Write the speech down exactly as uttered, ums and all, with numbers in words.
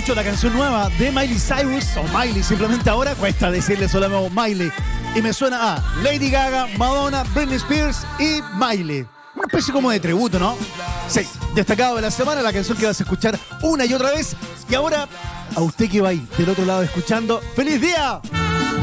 escucho la canción nueva de Miley Cyrus, o Miley simplemente ahora, cuesta decirle solo Miley. Y me suena a Lady Gaga, Madonna, Britney Spears y Miley. Una especie como de tributo, ¿no? Sí, destacado de la semana, la canción que vas a escuchar una y otra vez. Y ahora, a usted que va ahí del otro lado escuchando, ¡feliz día!